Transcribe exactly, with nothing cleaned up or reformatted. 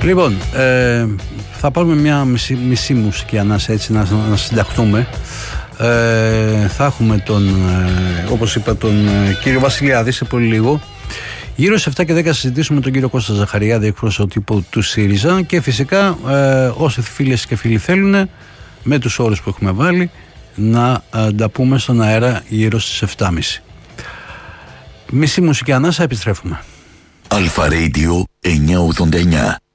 Λοιπόν, ε, θα πάρουμε μια μισή, μισή μουσική ανάσα έτσι να, να συνταχτούμε. Ε, θα έχουμε τον, ε, όπως είπα, τον ε, κύριο Βασιλιάδη σε πολύ λίγο. Γύρω σε επτά και δέκα συζητήσουμε με τον κύριο Κώστα Ζαχαριάδη, εκπρόσωπο τύπου του ΣΥΡΙΖΑ, και φυσικά ε, όσοι φίλες και φίλοι θέλουν, με τους όρους που έχουμε βάλει, να ε, τα πούμε στον αέρα γύρω στις επτά και μισή. Μισή μουσική ανάσα, επιστρέφουμε. Αλφα Radio εννιακόσια ογδόντα εννιά.